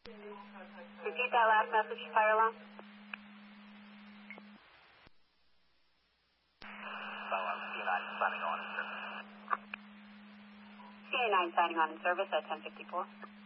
Repeat that last message, fire alarm. CA9 signing on in service. CA9 signing on in service at 1054.